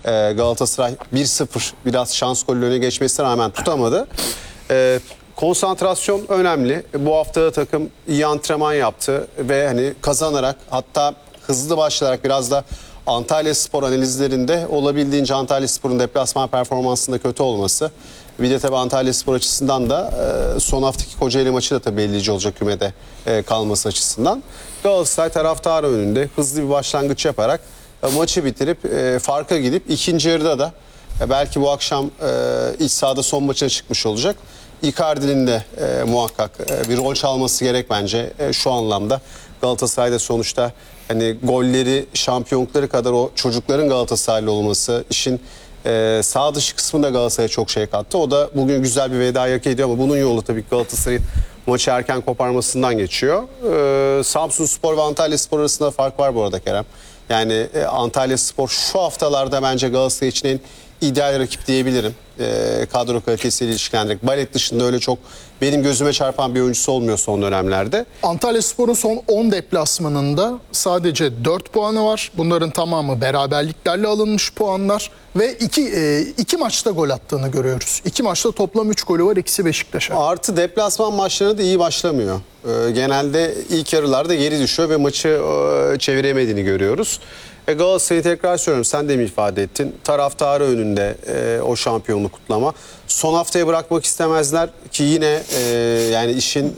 Galatasaray 1-0 biraz şans golü öne geçmesine rağmen tutamadı. Konsantrasyon önemli. Bu hafta takım iyi antrenman yaptı ve hani kazanarak, hatta hızlı başlayarak biraz da Antalyaspor analizlerinde olabildiğince Antalyaspor'un deplasman performansında kötü olması, bir de tabii Antalyaspor açısından da son haftaki Kocaeli maçı da tabii belirleyici olacak kümede kalması açısından. Galatasaray taraftarı önünde hızlı bir başlangıç yaparak maçı bitirip farka gidip ikinci yarıda da belki bu akşam iç sahada son maçına çıkmış olacak. Icardi'nin de muhakkak bir rol çalması gerek bence şu anlamda. Galatasaray'da sonuçta hani golleri, şampiyonlukları kadar o çocukların Galatasaraylı olması, işin sağ dışı kısmında Galatasaray'a çok şey kattı. O da bugün güzel bir veda hak ediyor ama bunun yolu tabii Galatasaray'ın maçı erken koparmasından geçiyor. Samsunspor ve Antalyaspor arasında fark var bu arada Kerem. Yani Antalyaspor şu haftalarda bence Galatasaray için en ideal rakip diyebilirim. Kadro kalitesiyle ilişkilendirerek. Balet dışında öyle çok benim gözüme çarpan bir oyuncusu olmuyor son dönemlerde. Antalyaspor'un son 10 deplasmanında sadece 4 puanı var. Bunların tamamı beraberliklerle alınmış puanlar. Ve iki maçta gol attığını görüyoruz. 2 maçta toplam 3 golü var. İkisi Beşiktaş'a. Artı deplasman maçlarına da iyi başlamıyor. Genelde ilk yarılarda geri düşüyor ve maçı çeviremediğini görüyoruz. Galatasaray'ı tekrar söylüyorum, sen de mi ifade ettin? Taraftarı önünde o şampiyonluk kutlama. Son haftaya bırakmak istemezler ki yine yani işin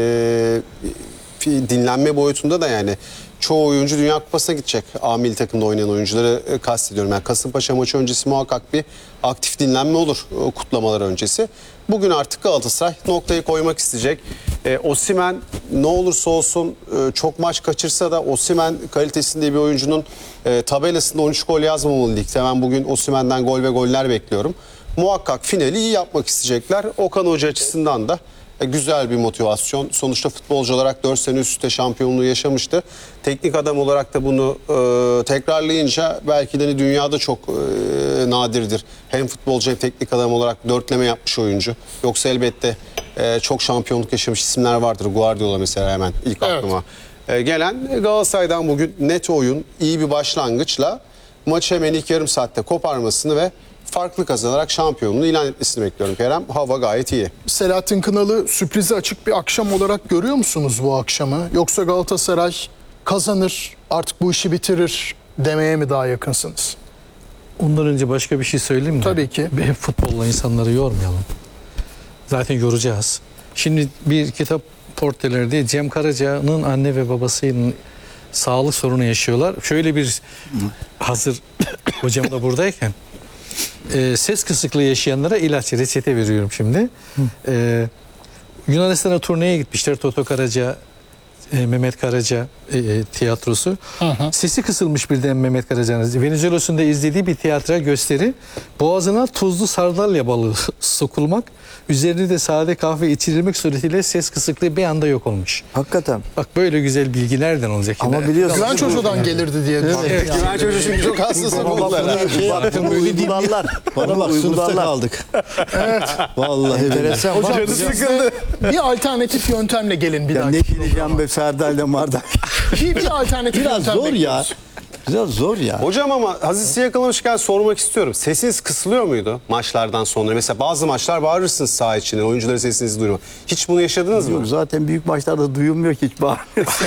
dinlenme boyutunda da yani çoğu oyuncu Dünya Kupası'na gidecek. A milli takımda oynayan oyuncuları kastediyorum. Yani Kasımpaşa maçı öncesi muhakkak bir aktif dinlenme olur kutlamalar öncesi. Bugün artık Galatasaray noktayı koymak isteyecek. Osimhen ne olursa olsun çok maç kaçırsa da Osimhen kalitesinde bir oyuncunun tabelasında 13 gol yazmamalı ligde. Ben bugün Osimhen'den gol ve goller bekliyorum. Muhakkak finali iyi yapmak isteyecekler. Okan Hoca açısından da güzel bir motivasyon. Sonuçta futbolcu olarak 4 sene üst üste şampiyonluğu yaşamıştı. Teknik adam olarak da bunu tekrarlayınca belki de dünyada çok nadirdir. Hem futbolcu hem teknik adam olarak dörtleme yapmış oyuncu. Yoksa elbette çok şampiyonluk yaşamış isimler vardır. Guardiola mesela hemen ilk aklıma gelen. Galatasaray'dan bugün net oyun, iyi bir başlangıçla maçı hemen ilk yarım saatte koparmasını ve farklı kazanarak şampiyonluğu ilan etmesini bekliyorum Kerem. Hava gayet iyi. Selahattin Kınalı sürprize açık bir akşam olarak görüyor musunuz bu akşamı? Yoksa Galatasaray kazanır, artık bu işi bitirir demeye mi daha yakınsınız? Ondan önce başka bir şey söyleyeyim mi? Tabii ki. Hep futbolla insanları yormayalım. Zaten yoracağız. Şimdi bir kitap portrelerde Cem Karaca'nın anne ve babasının sağlık sorunu yaşıyorlar. Şöyle bir hazır hocam da buradayken ses kısıklığı yaşayanlara ilaç reçete veriyorum şimdi. Yunanistan'a turneye gitmişler Toto Karaca, Mehmet Karaca tiyatrosu. Sesi kısılmış birden Mehmet Karaca'nın. Venezuela'sında izlediği bir tiyatro gösteri. Boğazına tuzlu sardalya balığı sokulmak, üzerine de sade kahve içirilmek suretiyle ses kısıklığı bir anda yok olmuş. Hakikaten. Bak böyle güzel bilgi nereden olacak? Ama biliyorsun. Güven Çocuğu'dan gelirdi diye düşünüyorum. Evet. Güven çocuğu çünkü çok hastası oldular. Baktım uygularlar. Bana bak sınıfta kaldık. Evet. Vallahi enteresan. Hocam sıkıldı. Bir alternatif yöntemle gelin bir Ya daha. ne geleceğim be Ferda'yla Marda. Bir alternatif Biraz yöntem zor ya. bekliyoruz. Biraz zor ya. Hocam ama Aziz'i yakalamışken sormak istiyorum. Sesiniz kısılıyor muydu maçlardan sonra? Mesela bazı maçlar bağırırsınız saha içinde. Oyuncuların sesinizi duyurma. Hiç bunu yaşadınız mı? Yok zaten büyük maçlarda duyulmuyor ki hiç bağırmıyorsun.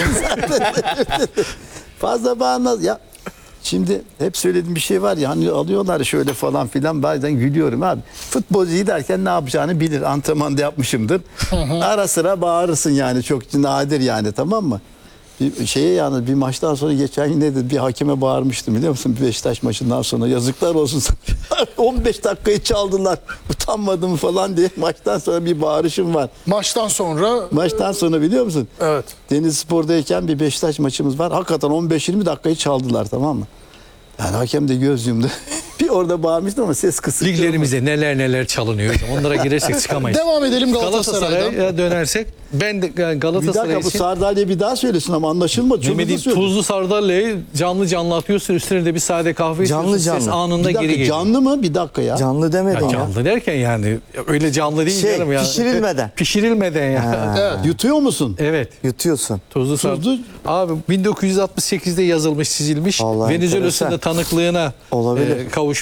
Fazla bağırmaz ya. Şimdi hep söylediğim bir şey var ya, hani alıyorlar şöyle falan filan, bazen gülüyorum abi. Futbolcu giderken ne yapacağını bilir. Antrenmanda yapmışımdır. Ara sıra bağırırsın yani, çok nadir yani, tamam mı? Bir şeye yani, bir maçtan sonra geçen gün ne dedi, bir hakeme bağırmıştım biliyor musun? Bir Beşiktaş maçından sonra, yazıklar olsun sana. 15 dakikayı çaldılar. Utanmadım mı falan diye maçtan sonra bir bağırışım var. Maçtan sonra Biliyor musun? evet. Denizlispor'dayken bir Beşiktaş maçımız var. Hakikaten 15-20 dakikayı çaldılar, tamam mı? Yani hakem de göz yumdu. Bir orada bağırmıştım ama ses kısık. Liglerimize neler çalınıyor hocam. Onlara girersek çıkamayız. Devam edelim Galatasaray'dan. Galatasaray'a dönersek ben de Bir Galatasaray dakika, bu için Sardalya'yı bir daha söylesin ama anlaşılmadı. Çok Mehmet'in hızlı söyle. tuzlu sardalyayı canlı atıyorsun, üstüne de bir sade kahve Canlı içiyorsun, ses canlı. anında Bir geri dakika, geliyor. canlı mı? Bir dakika ya. Canlı demedin ya. Canlı derken yani öyle canlı değil canım yani. Pişirilmeden. Pişirilmeden ya. Evet. Yutuyor musun? Evet. Yutuyorsun. Tuzlu Tuzlu. Abi 1968'de yazılmış, çizilmiş. Vallahi Venezuela'sında enteresan. tanıklığına Olabilir. kavuşmuş.